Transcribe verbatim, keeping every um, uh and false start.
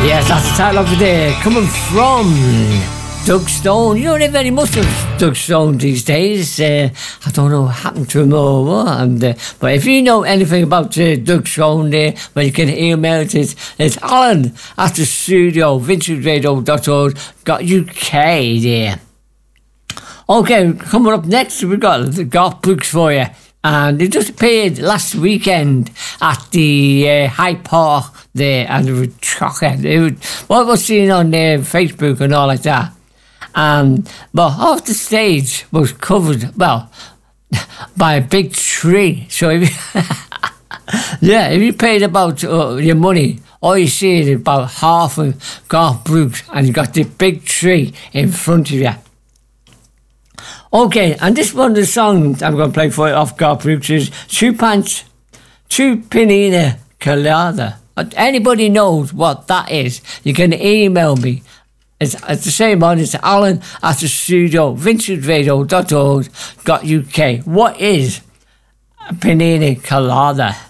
Yes, that's the title of the day. Coming from Doug Stone. You don't hear very much of Doug Stone these days. Uh, I don't know what happened to him or what. And, uh, but if you know anything about uh, Doug Stone there, well, you can email it. It's, it's Alan at the studio, vintage radio dot org dot U K there. Okay, coming up next, we've got the Garth Brooks for you. And they just appeared last weekend at the uh, Hyde Park there, and it was shocking. It was what I was seeing on uh, Facebook and all like that. Um, but half the stage was covered, well, by a big tree. So if you yeah, if you paid about uh, your money, all you see is about half of Garth Brooks, and you got the big tree in front of you. Okay, and this one of the songs I'm going to play for you off Garth Brooks is Two Pants, Two Pina Colada. Anybody knows what that is, you can email me. It's, it's the same one, it's Alan at the studio, vintage radio dot org dot U K. What is a Pina Colada?